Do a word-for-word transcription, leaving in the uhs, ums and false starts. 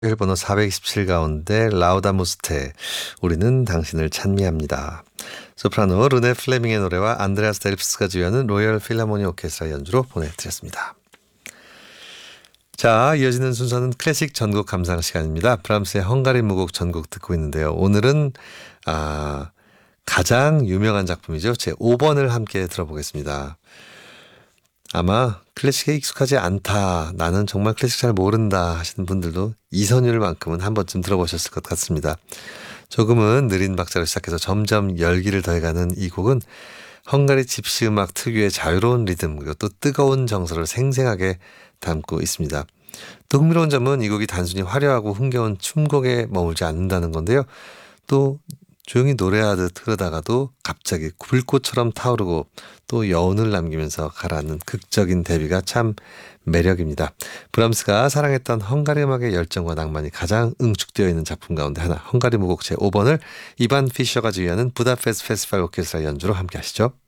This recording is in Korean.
번호 사백이십칠 가운데 라우다 무스테 우리는 당신을 찬미합니다. 소프라노 르네 플레밍의 노래와 안드레아스 델프스가 지휘하는 로열 필하모니 오케스트라 연주로 보내드렸습니다. 자, 이어지는 순서는 클래식 전곡 감상 시간입니다. 브람스의 헝가리 무곡 전곡 듣고 있는데요. 오늘은 아, 가장 유명한 작품이죠. 제오 번을 함께 들어보겠습니다. 아마 클래식에 익숙하지 않다, 나는 정말 클래식 잘 모른다 하시는 분들도 이선율만큼은 한 번쯤 들어보셨을 것 같습니다. 조금은 느린 박자로 시작해서 점점 열기를 더해가는 이 곡은 헝가리 집시 음악 특유의 자유로운 리듬 그리고 또 뜨거운 정서를 생생하게 담고 있습니다. 또 흥미로운 점은 이 곡이 단순히 화려하고 흥겨운 춤곡에 머물지 않는다는 건데요. 또 조용히 노래하듯 흐르다가도 갑자기 불꽃처럼 타오르고 또 여운을 남기면서 가라앉는 극적인 대비가 참 매력입니다. 브람스가 사랑했던 헝가리 음악의 열정과 낭만이 가장 응축되어 있는 작품 가운데 하나, 헝가리 무곡 제오 번을 이반 피셔가 지휘하는 부다페스트 페스티벌 오케스트라 연주로 함께 하시죠.